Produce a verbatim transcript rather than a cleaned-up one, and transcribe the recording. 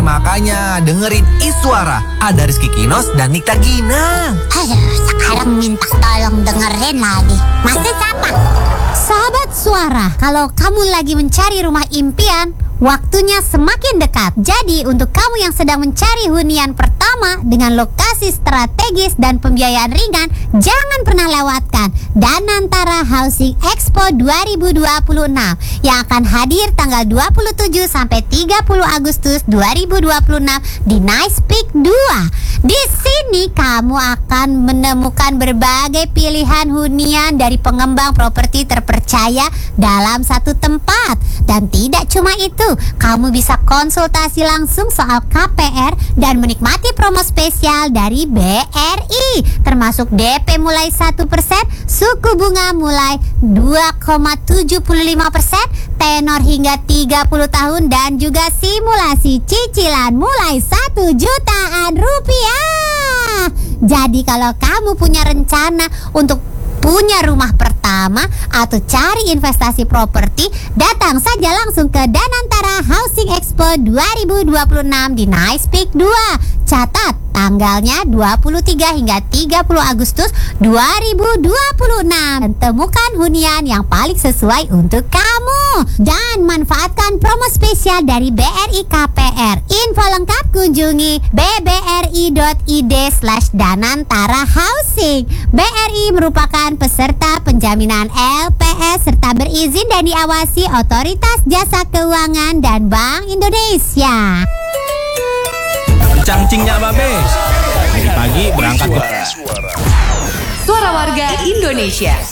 makanya dengerin Iswara. Ada Rizky Kinos dan Nikta Gina. Aduh, sekarang minta tolong dengerin lagi. Masih siapa? Sahabat Suara, kalau kamu lagi mencari rumah impian, waktunya semakin dekat. Jadi untuk kamu yang sedang mencari hunian pertama dengan lokasi strategis dan pembiayaan ringan, jangan pernah lewatkan Danantara Housing Expo dua ribu dua puluh enam yang akan hadir tanggal dua puluh tujuh sampai tiga puluh Agustus dua ribu dua puluh enam di Nice Peak dua. Di sini kamu akan menemukan berbagai pilihan hunian dari pengembang properti terpercaya dalam satu tempat. Dan tidak cuma itu, kamu bisa konsultasi langsung soal K P R dan menikmati promo spesial dari B R I, termasuk D P mulai satu persen, suku bunga mulai dua koma tujuh lima persen, tenor hingga tiga puluh tahun, dan juga simulasi cicilan mulai satu jutaan rupiah. Jadi kalau kamu punya rencana untuk punya rumah pertama atau cari investasi properti, datang saja langsung ke Danantara Housing Expo dua ribu dua puluh enam di Nice Peak dua. Catat tanggalnya dua puluh tiga hingga tiga puluh Agustus dua ribu dua puluh enam. Dan temukan hunian yang paling sesuai untuk kamu. Dan manfaatkan promo spesial dari B R I K P R. Info lengkap kunjungi b b r i dot i d slash danantara housing. B R I merupakan peserta penjaminan L P S serta berizin dan diawasi Otoritas Jasa Keuangan dan Bank Indonesia. Cangcingnya babe. Pagi-pagi berangkat ke Suara Warga Indonesia.